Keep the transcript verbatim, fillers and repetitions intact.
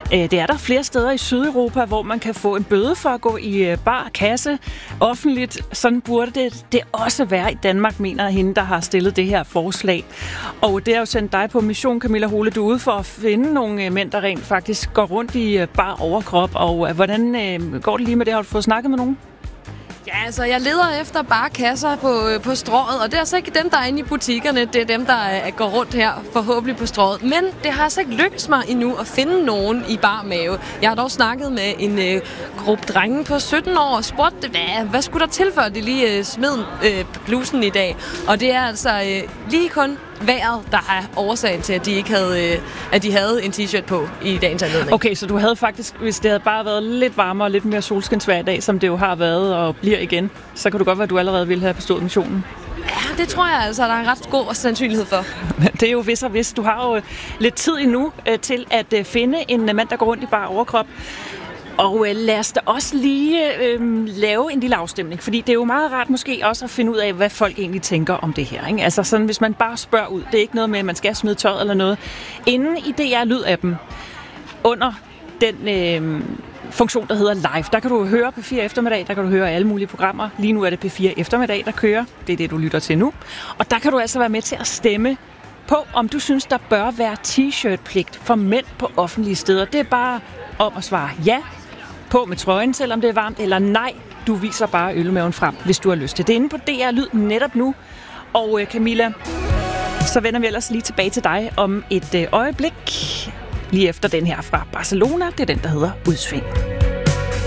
Det er der flere steder i Sydeuropa, hvor man kan få en bøde for at gå i bar kasse offentligt. Sådan burde det, det også være i Danmark, mener hende, der har stillet det her forslag. Og det har jo sendt dig på mission, Camilla Hole. Du er ude for at finde nogle mænd, der rent faktisk går rundt i bar overkrop. Og hvordan øh, går det lige med det? Har du fået snakket med nogen? Ja, altså jeg leder efter bare kasser på, på strået, og det er altså ikke dem, der er inde i butikkerne, det er dem, der er, går rundt her forhåbentlig på strået. Men det har altså ikke lykkes mig endnu at finde nogen i bar mave. Jeg har dog snakket med en øh, gruppe drenge på sytten år og spurgte, hvad, hvad skulle der til, før de lige øh, smed øh, blusen i dag? Og det er altså øh, lige kun vejret, der har årsagen til, at de ikke havde, øh, at de havde en t-shirt på i dagens anledning. Okay, så du havde faktisk, hvis det havde bare været lidt varmere og lidt mere solskinsvejr i dag, som det jo har været og bliver igen, så kan du godt være, at du allerede ville have bestået missionen. Ja, det tror jeg altså, der er en ret god sandsynlighed for. Det er jo hvis og hvis. Du har jo lidt tid endnu øh, til at øh, finde en mand, der går rundt i bar overkrop. Og øh, lad os da også lige øh, lave en lille afstemning, fordi det er jo meget rart måske også at finde ud af, hvad folk egentlig tænker om det her. Ikke? Altså sådan, hvis man bare spørger ud, det er ikke noget med, at man skal smide tøjet eller noget. Inden i D R-lydappen, under den øh, funktion, der hedder Live, der kan du høre P fire Eftermiddag, der kan du høre alle mulige programmer. Lige nu er det P fire Eftermiddag, der kører. Det er det, du lytter til nu. Og der kan du altså være med til at stemme på, om du synes, der bør være t-shirt-pligt for mænd på offentlige steder. Det er bare om at svare ja, på med trøjen, selvom det er varmt, eller nej, du viser bare ølmaven frem, hvis du har lyst til det. Inde på D R Lyd netop nu. Og øh, Camilla, så vender vi ellers lige tilbage til dig om et øh, øjeblik, lige efter den her fra Barcelona. Det er den, der hedder Udsving.